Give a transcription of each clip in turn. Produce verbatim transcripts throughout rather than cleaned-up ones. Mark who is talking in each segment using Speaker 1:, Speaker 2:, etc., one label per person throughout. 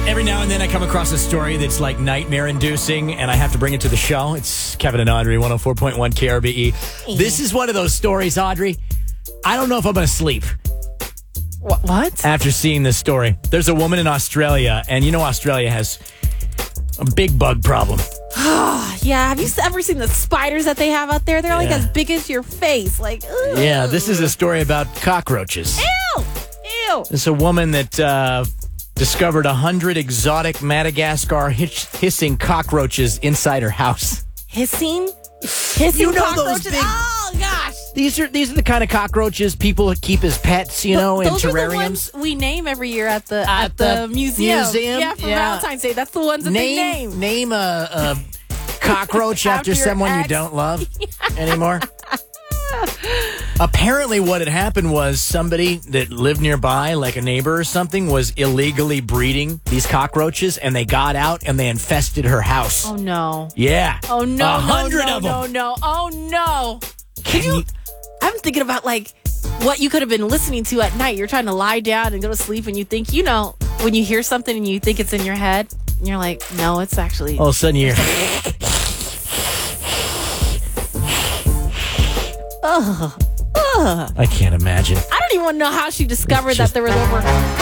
Speaker 1: Every now and then I come across a story that's like nightmare-inducing, and I have to bring it to the show. It's Kevin and Audrey, one oh four point one K R B E. Yeah. This is one of those stories, Audrey. I don't know if I'm going to sleep.
Speaker 2: What?
Speaker 1: After seeing this story. There's a woman in Australia, and you know Australia has a big bug problem.
Speaker 2: Yeah, have you ever seen the spiders that they have out there? They're
Speaker 1: Yeah.
Speaker 2: like as big as your face. Like, ugh.
Speaker 1: Yeah, this is a story about cockroaches.
Speaker 2: Ew! Ew!
Speaker 1: It's a woman that uh, discovered one hundred exotic Madagascar hiss- hissing cockroaches inside her house.
Speaker 2: Hissing? Hissing
Speaker 1: You know those
Speaker 2: cockroaches?
Speaker 1: big-
Speaker 2: Oh, gosh.
Speaker 1: These are these are the kind of cockroaches people keep as pets, you know, in
Speaker 2: Those are the
Speaker 1: terrariums.
Speaker 2: ones we name every year at the
Speaker 1: At
Speaker 2: at, the,
Speaker 1: the
Speaker 2: museum.
Speaker 1: museum?
Speaker 2: Yeah, for
Speaker 1: Yeah.
Speaker 2: Valentine's Day. That's the ones that
Speaker 1: Name
Speaker 2: they name.
Speaker 1: name a, a cockroach after,
Speaker 2: After your
Speaker 1: someone you
Speaker 2: ex.
Speaker 1: don't love anymore. Apparently, what had happened was somebody that lived nearby, like a neighbor or something, was illegally breeding these cockroaches, and they got out and they infested her house.
Speaker 2: Oh, no.
Speaker 1: Yeah.
Speaker 2: Oh, no,
Speaker 1: A hundred
Speaker 2: no,
Speaker 1: of
Speaker 2: no,
Speaker 1: them.
Speaker 2: no, no. Oh, no.
Speaker 1: Can you?
Speaker 2: I'm thinking about, like, what you could have been listening to at night. You're trying to lie down and go to sleep, and you think, you know, when you hear something and you think it's in your head, and you're like, no, it's actually...
Speaker 1: All of a sudden, you hear.
Speaker 2: Ugh. Ugh.
Speaker 1: I can't imagine.
Speaker 2: I don't even know how she discovered
Speaker 1: It's just-
Speaker 2: that there was over...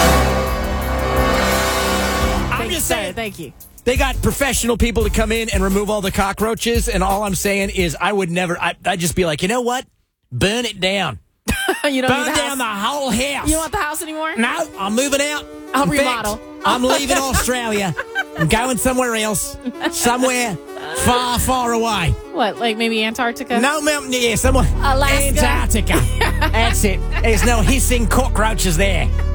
Speaker 1: I'm just
Speaker 2: Sorry,
Speaker 1: saying.
Speaker 2: Thank you.
Speaker 1: They got professional people to come in and remove all the cockroaches, and all I'm saying is I would never, I, I'd just be like, you know what? Burn it down.
Speaker 2: You don't
Speaker 1: Burn
Speaker 2: need the
Speaker 1: down the
Speaker 2: house.
Speaker 1: whole house.
Speaker 2: You don't want the house anymore?
Speaker 1: No, I'm moving out.
Speaker 2: I'll
Speaker 1: In
Speaker 2: remodel.
Speaker 1: fact, I'm leaving Australia. I'm going somewhere else. Somewhere far, far away.
Speaker 2: What, like maybe Antarctica?
Speaker 1: No mountain, yeah, somewhere.
Speaker 2: Alaska.
Speaker 1: Antarctica. That's it. There's no hissing cockroaches there.